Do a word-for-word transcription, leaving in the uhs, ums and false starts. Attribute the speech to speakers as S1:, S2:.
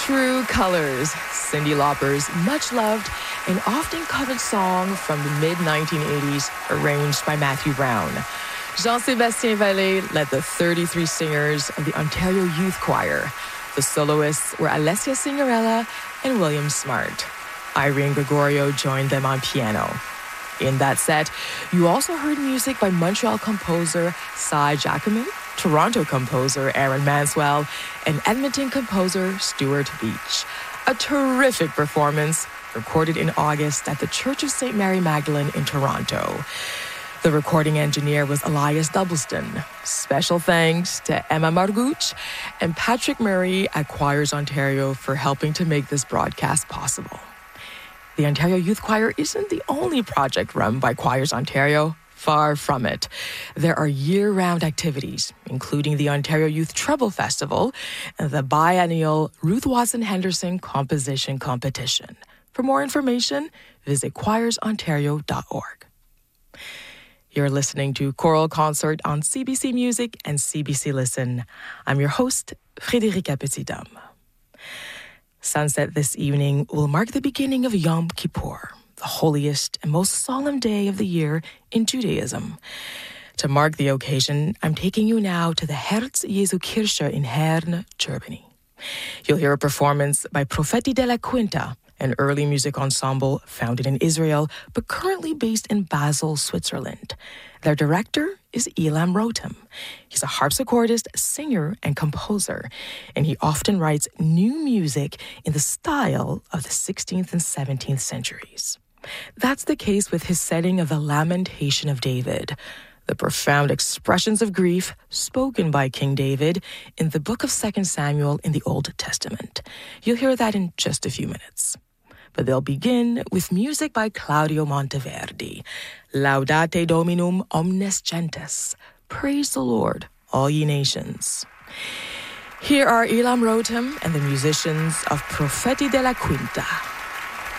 S1: True Colors, Cyndi Lauper's much-loved and often-covered song from the mid nineteen eighties, arranged by Matthew Brown. Jean-Sébastien Vallée led the thirty-three singers of the Ontario Youth Choir. The soloists were Alessia Signorella and William Smart. Irene Gregorio joined them on piano. In that set, you also heard music by Montreal composer Cy Jacquemin, Toronto composer Aaron Manswell, and Edmonton composer Stuart Beach. A terrific performance recorded in August at the Church of Saint Mary Magdalene in Toronto. The recording engineer was Elias Doubleston. Special thanks to Emma Marguch and Patrick Murray at Choirs Ontario for helping to make this broadcast possible. The Ontario Youth Choir isn't the only project run by Choirs Ontario. Far from it. There are year-round activities, including the Ontario Youth Treble Festival and the biennial Ruth Watson Henderson Composition Competition. For more information, visit choirs ontario dot org. You're listening to Choral Concert on C B C Music and C B C Listen. I'm your host, Frédéric Petit-Dame. Sunset this evening will mark the beginning of Yom Kippur, the holiest and most solemn day of the year in Judaism. To mark the occasion, I'm taking you now to the Herz Jesu Kirche in Herne, Germany. You'll hear a performance by Profeti della Quinta, an early music ensemble founded in Israel but currently based in Basel, Switzerland. Their director is Elam Rotem. He's a harpsichordist, singer, and composer, and he often writes new music in the style of the sixteenth and seventeenth centuries. That's the case with his setting of the Lamentation of David, the profound expressions of grief spoken by King David in the book of Second Samuel in the Old Testament. You'll hear that in just a few minutes. But they'll begin with music by Claudio Monteverdi. Laudate Dominum omnes gentes. Praise the Lord, all ye nations. Here are Elam Rotem and the musicians of Profeti della Quinta.